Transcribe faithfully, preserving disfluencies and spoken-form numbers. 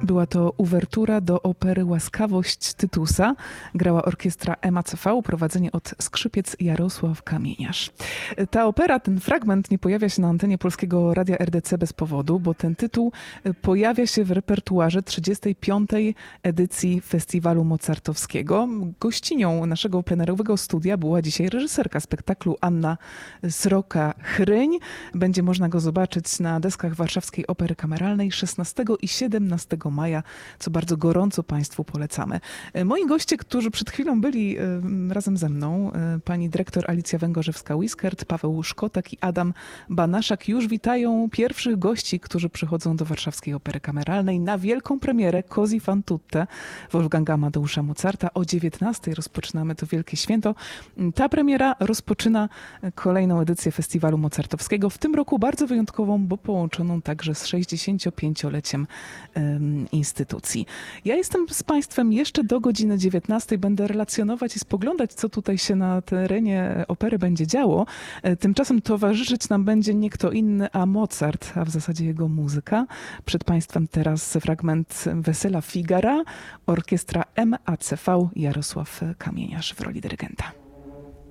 Była to uwertura do opery Łaskawość Tytusa. Grała orkiestra M A C V, prowadzenie od skrzypiec Jarosław Kamieniarz. Ta opera, ten fragment nie pojawia się na antenie Polskiego Radia R D C bez powodu, bo ten tytuł pojawia się w repertuarze trzydziestej piątej edycji Festiwalu Mozartowskiego. Gościnią naszego plenerowego studia była dzisiaj reżyserka spektaklu Anna Sroka-Chryń. Będzie można go zobaczyć na deskach Warszawskiej Opery Kameralnej szesnastego i siedemnastego maja, co bardzo gorąco Państwu polecamy. Moi goście, którzy przed chwilą byli razem ze mną, pani dyrektor Alicja Węgorzewska-Wiskert, Paweł Szkotak i Adam Banaszak, już witają pierwszych gości, którzy przychodzą do Warszawskiej Opery Kameralnej na wielką premierę Così fan tutte Wolfganga Amadeusza Mozarta. O dziewiętnastej rozpoczynamy to wielkie święto. Ta premiera rozpoczyna kolejną edycję Festiwalu Mozartowskiego, w tym roku bardzo wyjątkową, bo połączoną także z sześćdziesięciopięcioleciem instytucji. Ja jestem z Państwem jeszcze do godziny dziewiętnastej. Będę relacjonować i spoglądać, co tutaj się na terenie opery będzie działo. Tymczasem towarzyszyć nam będzie nie kto inny, a Mozart, a w zasadzie jego muzyka. Przed Państwem teraz fragment Wesela Figara, orkiestra M A C V, Jarosław Kamieniarz w roli dyrygenta.